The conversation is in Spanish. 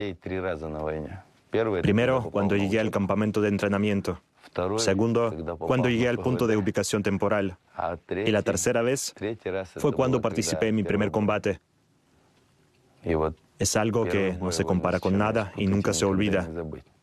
Primero, cuando llegué al campamento de entrenamiento. Segundo, cuando llegué al punto de ubicación temporal. Y la tercera vez fue cuando participé en mi primer combate. Es algo que no se compara con nada y nunca se olvida.